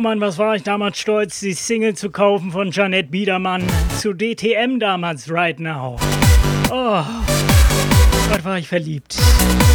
Mann, was war ich damals stolz, die Single zu kaufen von Jeanette Biedermann zu DTM damals, Right Now. Oh, Gott, war ich verliebt.